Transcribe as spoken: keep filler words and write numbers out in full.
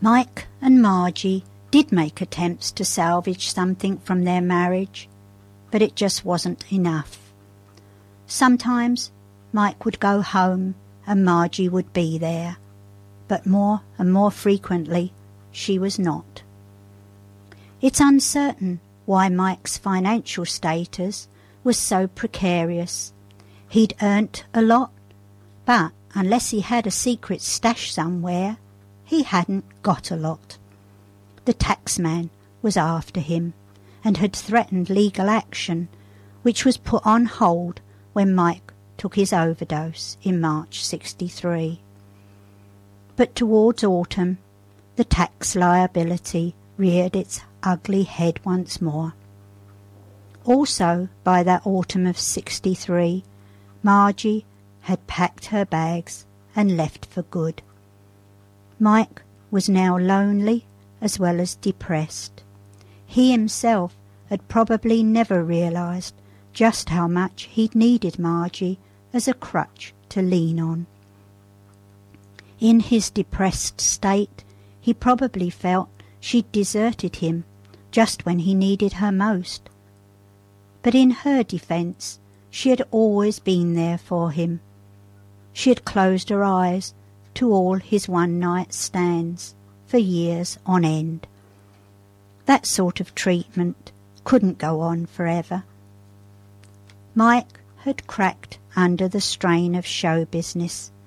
Mike and Margie did make attempts to salvage something from their marriage, but it just wasn't enough. Sometimes Mike would go home and Margie would be there, but more and more frequently she was not. It's uncertain why Mike's financial status was so precarious. He'd earned a lot, but unless he had a secret stash somewhere, he hadn't got a lot. The taxman was after him and had threatened legal action, which was put on hold when Mike took his overdose in March sixty-three. But towards autumn, the tax liability reared its ugly head once more. Also, by that autumn of sixty-three, Margie had packed her bags and left for good. Mike was now lonely as well as depressed. He himself had probably never realised just how much he'd needed Margie as a crutch to lean on. In his depressed state, he probably felt she'd deserted him just when he needed her most. But in her defence, she had always been there for him. She had closed her eyes to all his one-night stands for years on end. That sort of treatment couldn't go on forever. Mike had cracked under the strain of show business.